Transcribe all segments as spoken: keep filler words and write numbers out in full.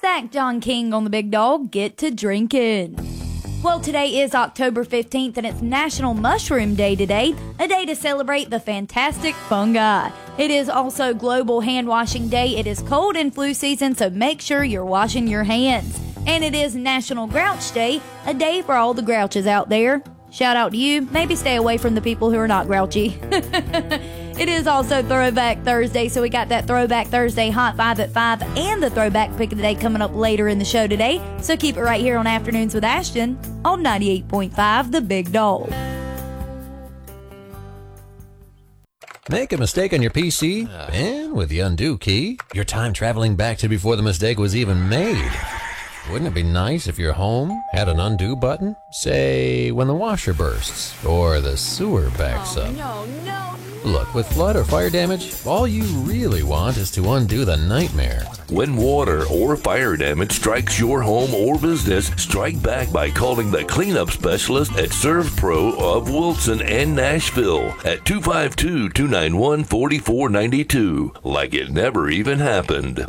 that, John King on the Big Dog. Get to drinking. Well, today is October fifteenth, and it's National Mushroom Day today, a day to celebrate the fantastic fungi. It is also Global Hand Washing Day. It is cold and flu season, so make sure you're washing your hands. And it is National Grouch Day, a day for all the grouches out there. Shout out to you. Maybe stay away from the people who are not grouchy. It is also Throwback Thursday, so we got that Throwback Thursday Hot Five at five and the Throwback Pick of the Day coming up later in the show today. So keep it right here on Afternoons with Ashton on ninety-eight point five The Big Dog. Make a mistake on your P C, and with the undo key, your time traveling back to before the mistake was even made. Wouldn't it be nice if your home had an undo button? Say, when the washer bursts, or the sewer backs oh, up. No, no. Look, with flood or fire damage, all you really want is to undo the nightmare. When water or fire damage strikes your home or business, strike back by calling the cleanup specialist at ServPro of Wilson and Nashville at two five two, two nine one, four four nine two, like it never even happened.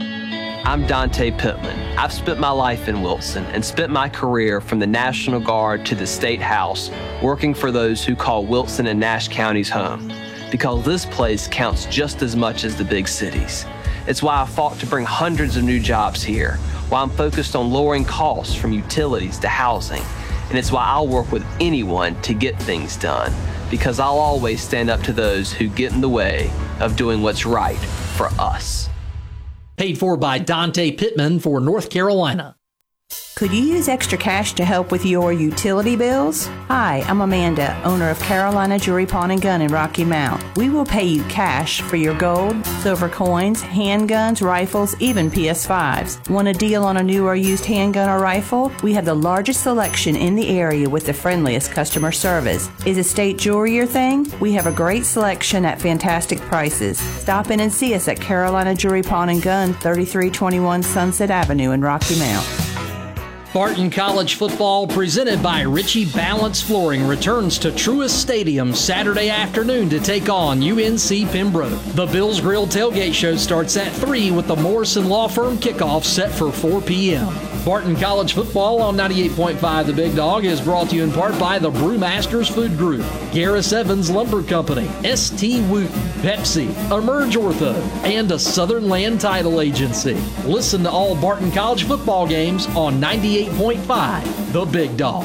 I'm Dante Pittman. I've spent my life in Wilson and spent my career from the National Guard to the State House working for those who call Wilson and Nash counties home, because this place counts just as much as the big cities. It's why I fought to bring hundreds of new jobs here, why I'm focused on lowering costs from utilities to housing, and it's why I'll work with anyone to get things done, because I'll always stand up to those who get in the way of doing what's right for us. Paid for by Dante Pittman for North Carolina. Could you use extra cash to help with your utility bills? Hi, I'm Amanda, owner of Carolina Jewelry Pawn and Gun in Rocky Mount. We will pay you cash for your gold, silver coins, handguns, rifles, even P S fives. Want a deal on a new or used handgun or rifle? We have the largest selection in the area with the friendliest customer service. Is estate jewelry your thing? We have a great selection at fantastic prices. Stop in and see us at Carolina Jewelry Pawn and Gun, thirty-three twenty-one Sunset Avenue in Rocky Mount. Barton College football, presented by Ritchie Balance Flooring, returns to Truist Stadium Saturday afternoon to take on U N C Pembroke. The Bills Grill tailgate show starts at three with the Morrison Law Firm kickoff set for four p.m. Barton College football on ninety-eight point five The Big Dog is brought to you in part by the Brewmasters Food Group, Garris Evans Lumber Company, S T Wooten, Pepsi, Emerge Ortho, and a Southern Land Title Agency. Listen to all Barton College football games on ninety-eight point five The Big Dog.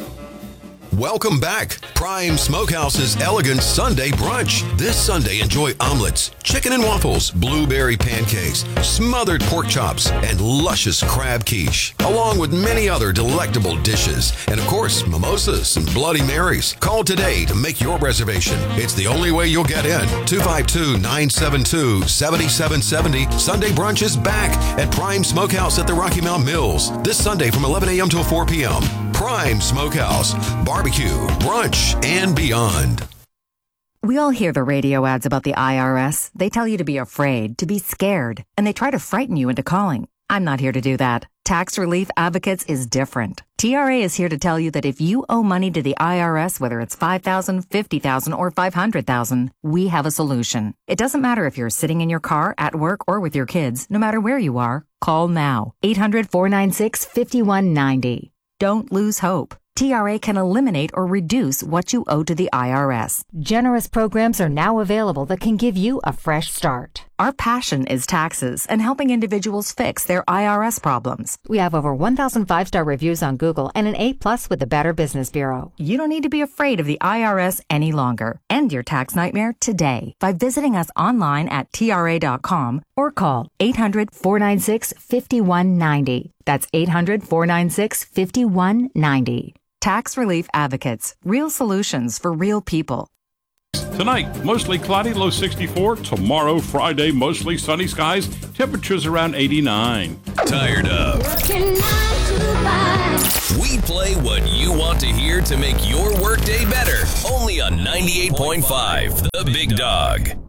Welcome back. Prime Smokehouse's Elegant Sunday Brunch. This Sunday, enjoy omelets, chicken and waffles, blueberry pancakes, smothered pork chops, and luscious crab quiche, along with many other delectable dishes. And of course, mimosas and Bloody Marys. Call today to make your reservation. It's the only way you'll get in. two five two, nine seven two, seven seven seven zero. Sunday Brunch is back at Prime Smokehouse at the Rocky Mount Mills. This Sunday from eleven a.m. till four p.m. Prime Smokehouse, barbecue, brunch, and beyond. We all hear the radio ads about the I R S. They tell you to be afraid, to be scared, and they try to frighten you into calling. I'm not here to do that. Tax Relief Advocates is different. T R A is here to tell you that if you owe money to the I R S, whether it's five thousand dollars, fifty thousand dollars, or five hundred thousand dollars, we have a solution. It doesn't matter if you're sitting in your car, at work, or with your kids. No matter where you are, call now. eight hundred, four nine six, five one nine zero. Don't lose hope. T R A can eliminate or reduce what you owe to the I R S. Generous programs are now available that can give you a fresh start. Our passion is taxes and helping individuals fix their I R S problems. We have over one thousand five-star reviews on Google and an A plus with the Better Business Bureau. You don't need to be afraid of the I R S any longer. End your tax nightmare today by visiting us online at T R A dot com or call eight hundred, four nine six, five one nine zero. That's eight hundred, four nine six, five one nine zero. Tax Relief Advocates. Real solutions for real people. Tonight, mostly cloudy, low sixty-four. Tomorrow, Friday, mostly sunny skies. Temperatures around eighty-nine. Tired of? We play what you want to hear to make your workday better. Only on ninety-eight point five The Big Dog.